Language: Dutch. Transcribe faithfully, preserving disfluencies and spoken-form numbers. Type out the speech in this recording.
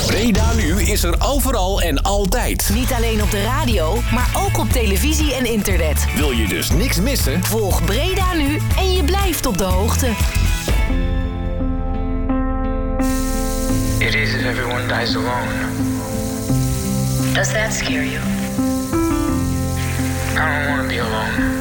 Breda Nu is er overal en altijd. Niet alleen op de radio, maar ook op televisie en internet. Wil je dus niks missen? Volg Breda Nu en je blijft op de hoogte. It is if everyone dies alone. Does that scare you? I don't want to be alone.